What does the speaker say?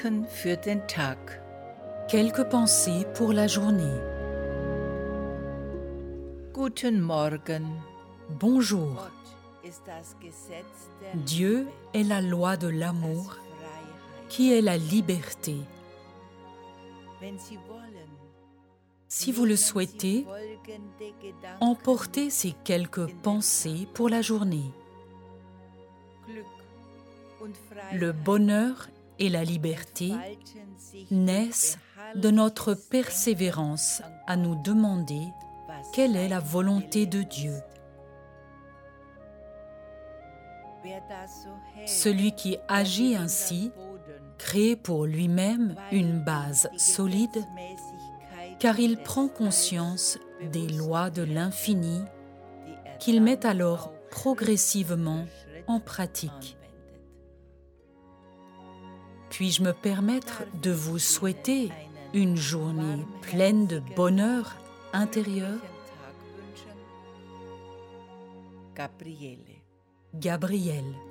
Für den Tag. Quelques pensées pour la journée. Guten Morgen. Bonjour. Ist das Gesetz der Dieu Liebe, est la loi de das l'amour, Freiheit. qui est la liberté. Wenn Sie wollen, Si vous le nehmen Sie souhaitez, folgende Gedanken emportez ces quelques pensées pour la journée. Glück und Le Freiheit bonheur et la liberté entfalten sich naissent durch de notre beharrliches persévérance Denken an à nous demander was quelle est la sein volonté Wille de Dieu. ist. Wer das so hält, Celui qui der agit gewinnt ainsi an Boden, crée pour lui-même weil une ihm base die solide, Gesetzmäßigkeiten car il des prend Alls conscience des bewusst lois de werden, l'infini die qu'il met dann alors auch progressivement Schritt für Schritt en pratique. anwendet. Puis-je me permettre de vous souhaiter une journée pleine de bonheur intérieur? Glücklichen Tag wünschen. Gabriele. Gabriel.